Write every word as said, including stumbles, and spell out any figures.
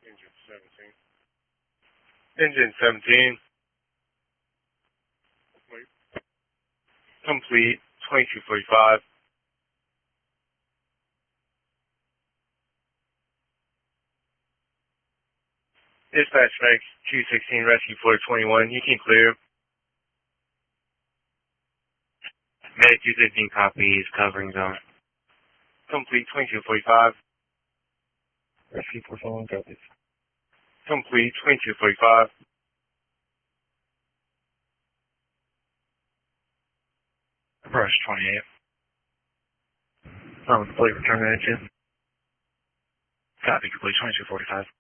Engine seventeen. Engine seventeen. Complete. Complete. twenty-two forty-five. Dispatch Max two sixteen Rescue four twenty-one. You can clear. Med two fifteen copies, covering zone. Complete. twenty-two forty-five. Rescue four twenty-one copies. Complete. twenty-two forty-five. Approach twenty-eight. Um, complete, return to engine. Copy, complete, twenty-two forty-five.